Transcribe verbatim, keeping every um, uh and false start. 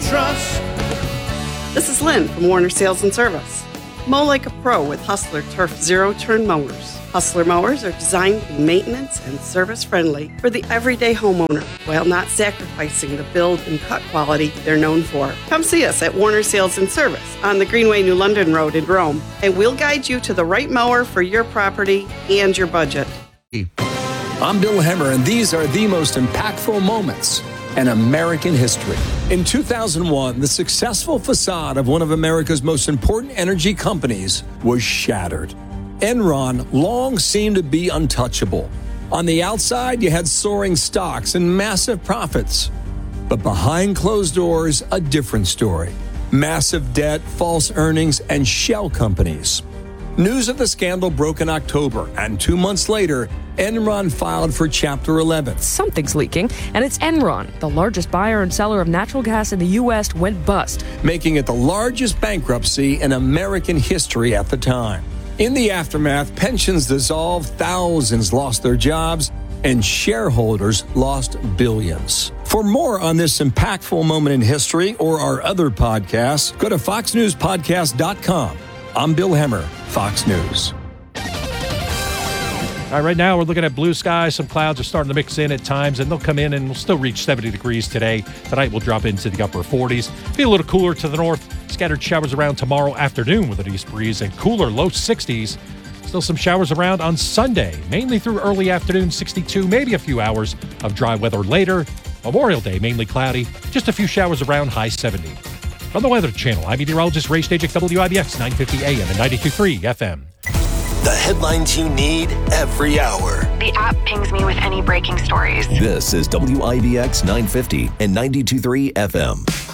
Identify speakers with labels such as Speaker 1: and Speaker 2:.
Speaker 1: trust.
Speaker 2: This is Lynn from Warner Sales and Service. Mow like a pro with Hustler Turf zero-turn mowers. Hustler mowers are designed to be maintenance and service-friendly for the everyday homeowner while not sacrificing the build and cut quality they're known for. Come see us at Warner Sales and Service on the Greenway New London Road in Rome, and we'll guide you to the right mower for your property and your budget.
Speaker 3: I'm Bill Hemmer, and these are the most impactful moments in American history. In two thousand one, the successful facade of one of America's most important energy companies was shattered. Enron long seemed to be untouchable. On the outside, you had soaring stocks and massive profits. But behind closed doors, a different story. Massive debt, false earnings, and shell companies. News of the scandal broke in October, and two months later, Enron filed for Chapter eleven.
Speaker 4: Something's leaking, and it's Enron, the largest buyer and seller of natural gas in the U S, went bust,
Speaker 3: making it the largest bankruptcy in American history at the time. In the aftermath, pensions dissolved, thousands lost their jobs, and shareholders lost billions. For more on this impactful moment in history or our other podcasts, go to fox news podcast dot com. I'm Bill Hemmer, Fox News.
Speaker 5: All right, right now we're looking at blue skies. Some clouds are starting to mix in at times, and they'll come in and we'll still reach seventy degrees today. Tonight we'll drop into the upper forties. Be a little cooler to the north. Scattered showers around tomorrow afternoon with an east breeze, and cooler low sixties. Still some showers around on Sunday, mainly through early afternoon, sixty-two, maybe a few hours of dry weather later. Memorial Day, mainly cloudy. Just a few showers around, high seventy. From the Weather Channel, I'm meteorologist Ray Stajek, W I B X nine fifty A M and ninety-two point three F M.
Speaker 6: The headlines you need every hour.
Speaker 7: The app pings me with any breaking stories.
Speaker 6: This is W I B X nine fifty and ninety-two point three F M.